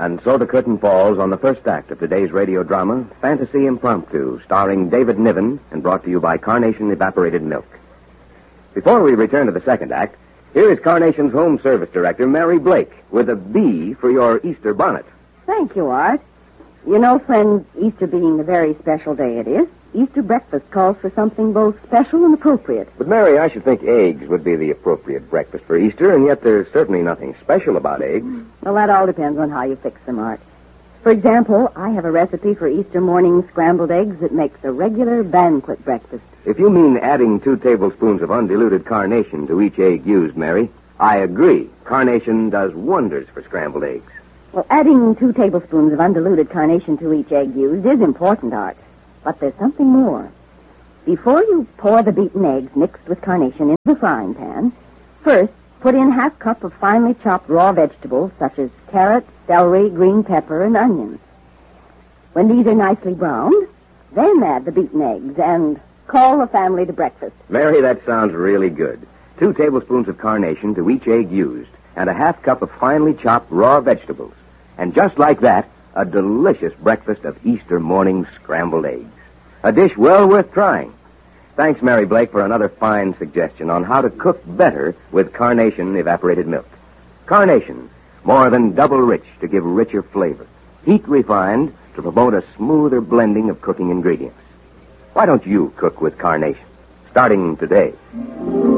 And so the curtain falls on the first act of today's radio drama, Fantasy Impromptu, starring David Niven and brought to you by Carnation Evaporated Milk. Before we return to the second act, here is Carnation's Home Service Director, Mary Blake, with a B for your Easter bonnet. Thank you, Art. You know, friend, Easter being the very special day it is, Easter breakfast calls for something both special and appropriate. But, Mary, I should think eggs would be the appropriate breakfast for Easter, and yet there's certainly nothing special about eggs. Well, that all depends on how you fix them, Art. For example, I have a recipe for Easter morning scrambled eggs that makes a regular banquet breakfast. If you mean adding 2 tablespoons of undiluted carnation to each egg used, Mary, I agree. Carnation does wonders for scrambled eggs. Well, adding 2 tablespoons of undiluted carnation to each egg used is important, Art. But there's something more. Before you pour the beaten eggs mixed with carnation into the frying pan, first put in ½ cup of finely chopped raw vegetables such as carrots, celery, green pepper, and onions. When these are nicely browned, then add the beaten eggs and call the family to breakfast. Mary, that sounds really good. 2 tablespoons of carnation to each egg used and ½ cup of finely chopped raw vegetables. And just like that, a delicious breakfast of Easter morning scrambled eggs. A dish well worth trying. Thanks, Mary Blake, for another fine suggestion on how to cook better with Carnation Evaporated Milk. Carnation, more than double rich to give richer flavor. Heat refined to promote a smoother blending of cooking ingredients. Why don't you cook with Carnation, starting today?